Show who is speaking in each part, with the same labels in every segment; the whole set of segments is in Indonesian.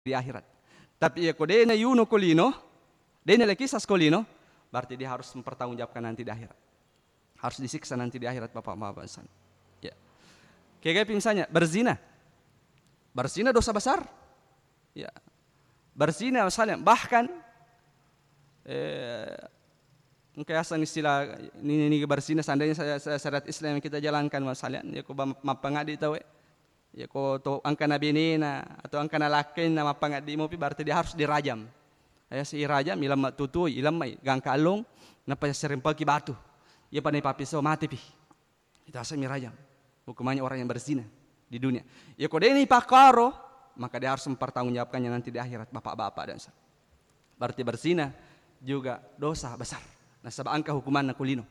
Speaker 1: di akhirat. Tapi ya kode na yuno kolino, dene lekisas kolino, berarti dia harus mempertanggungjawabkan nanti di akhirat. Harus disiksa nanti di akhirat Bapak-bapak. Ya. Kayak misalnya berzina. Berzina dosa besar. Ya. Berzina misalnya bahkan kayak asal istilah ini berzina seandainya syariat Islam yang kita jalankan misalnya ya ko mapangadi tahu ya ko to angka nabi nina atau angka nalakin nama pangadi mo berarti dia harus dirajam. Ya si rajam ilam tutui ilam mai gangka alung napa serempal ki batu. Ya panai papiso mati pi. Itu asal mirajam. Hukumannya orang yang berzina di dunia. Ya ko ini pakaro maka dia harus mempertanggungjawabkannya nanti di akhirat bapak-bapak dan saudara. Berarti berzina juga dosa besar. Nah sebab angka hukuman nakulino.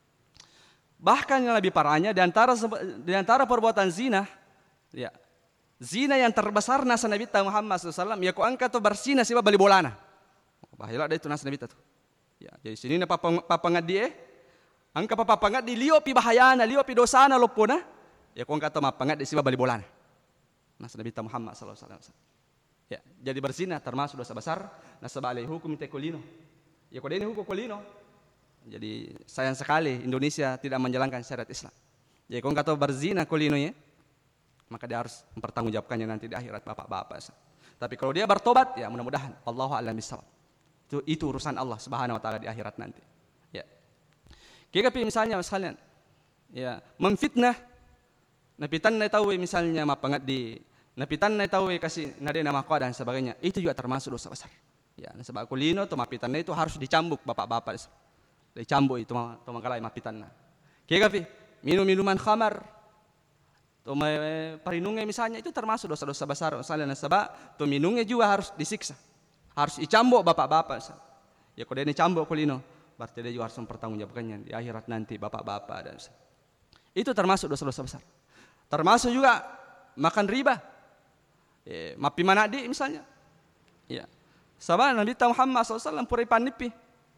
Speaker 1: Bahkan yang lebih parahnya di antara perbuatan zina, ya zina yang terbesar nasa Nabi Muhammad SAW, ya ko angka to berzina siapa bali bolana. Bahaya ada itu nasa Nabi tu. Ya jadi sini na papangat dia, angka papangat di lio pi bahayana, lio pi dosana lopona, ya ko angka to mapangat di siapa bali bolana. Nasa Nabi Muhammad SAW. Ya jadi berzina termasuk dosa besar, nasa bali hukum tekulino. Ya ko ini hukum kolino. Jadi sayang sekali Indonesia tidak menjalankan syariat Islam. Jadi kalau kata berzina kolino ya, maka dia harus mempertanggungjawabkannya nanti di akhirat bapak-bapak. Tapi kalau dia bertobat ya mudah-mudahan Allahu a'lam bishawab. Itu urusan Allah Subhanahu wa taala di akhirat nanti. Ya. Kayak misalnya ya memfitnah napitan na tahu misalnya mapangat di napitan na tahu kasih nade nama kau dan sebagainya. Itu juga termasuk dosa besar. Ya, sebab kolino to mapitan itu harus dicambuk bapak-bapak. Dicambuk itu mangkalai mapitan. Kayak minum-minuman khamar. To parinunge misalnya itu termasuk dosa-dosa besar. Misalnya sebab to minungnya juga harus disiksa. Harus dicambuk bapak-bapak. Ya kalau dia cambuk kolino, berarti dia juga harus mempertanggungjawabkannya di akhirat nanti bapak-bapak dan itu termasuk dosa-dosa besar. Termasuk juga makan riba. Mapi manadi misalnya. Ya. Sabah Nabi Muhammad SAW puri panipi.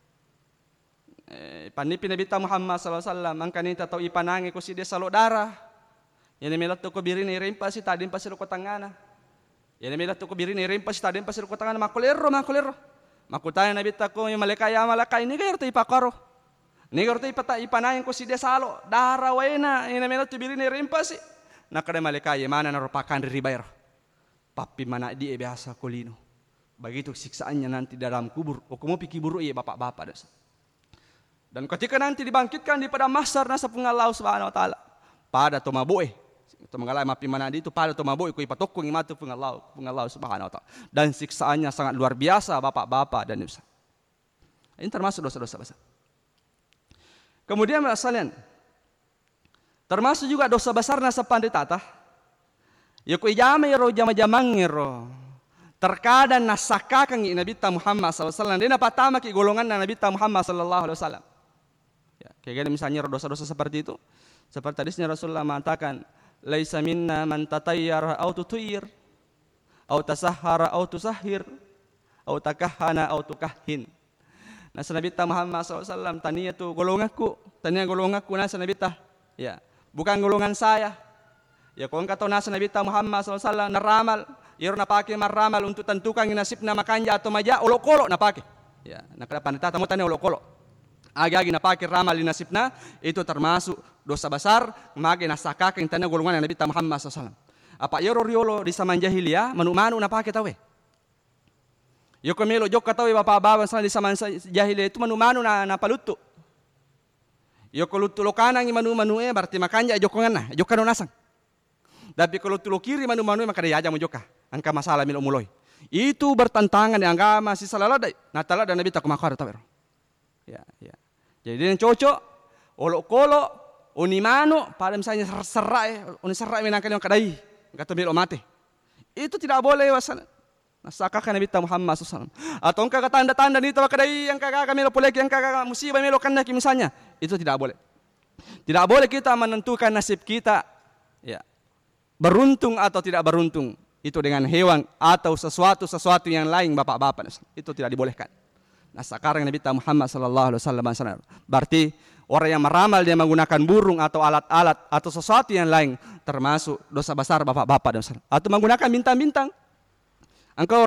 Speaker 1: Panipi Nabi Muhammad SAW angkanita tau ipanangi ko si dia salok darah. Yan melat to ko birini rimpa si tadin pasir ko tangana. Yan melat to ko birini rimpa si tadin pasir ko tangana makulero. Makutaya Nabi ko yung malakay ni gayor to ipakaro. Ni gayor to ipanangin ko si dia salok darah wena. Yan melat to birini rimpa si. Nakada malakay mana narupakan ribayro. Papi mana di biasa kolino. Begitu siksaannya nanti dalam kubur. Hukum pikir buruk ya bapak-bapak. Dan ketika nanti dibangkitkan di pada mahsyar nasa pengalau Subhanahu wa taala. Pada tomaboe. Tomangalai mapi manadi itu pada tomaboe ko ipatokong imatu pengalau Subhanahu wa taala. Dan siksaannya sangat luar biasa bapak-bapak dan ibu. Ini termasuk dosa-dosa besar. Kemudian sekalian, termasuk juga dosa besar nasa panditata. Ya ko ijame ro jama-jamangero. Terkadang nasakakan Nabi Muhammad SAW. Dia pertama ki golongan Nabi Muhammad SAW. Ya, kayak misalnya dosa-dosa seperti itu. Seperti hadisnya Rasulullah mengatakan, "Laisa minna man tatayyara aw tutuyir, aw tasahhara aw tusahhir, aw takahhana aw tukahhin." Nah, Nabi Muhammad SAW tania tu golonganku nasa Nabi ya, bukan golongan saya. Ya kung kata nasa Nabi Muhammad SAW naramal. Iro napake maramal untuk tentukan nasib na makanja atau maja olok-olok napake. Ya, nakadapan tata mo tanya olok-olok. Agi-agi napake ramal di nasib na itu termasuk dosa besar mage nasakaka yang tanya golongan Nabi Muhammad SAW. Apa iro riolo di zaman jahiliyah manu-manu napake tawe. Yo komelo jok katawe bapak-bapak di zaman jahiliyah itu manu-manu na palutu. Yo kolutu lokana ngi manu-manu berarti makanja jokongan na, jokano nasang. Tapi kalau tulo kiri manu-manu maka dia aja mo joka. Angka masalah milo muloi. Itu bertentangan dengan agama si salalada. Natala dan Nabi tak makar tawer. Ya. Jadi yang cocok olok-kolok unimano pada misalnya serai menangkan yang kadai. Kata milo mati. Itu tidak boleh wasan. Nasakakan Nabi Muhammad SAW. Atau engkau tanda-tanda ni tawa kadai yang kakak milo polek yang kakak musibah milo kandak misalnya. Itu tidak boleh. Tidak boleh kita menentukan nasib kita. Ya. Beruntung atau tidak beruntung. Itu dengan hewan atau sesuatu yang lain bapak-bapak. Itu tidak dibolehkan. Nah sekarang Nabi Muhammad SAW berarti orang yang meramal dia menggunakan burung atau alat-alat atau sesuatu yang lain termasuk dosa besar bapak-bapak. Atau menggunakan bintang-bintang. Engkau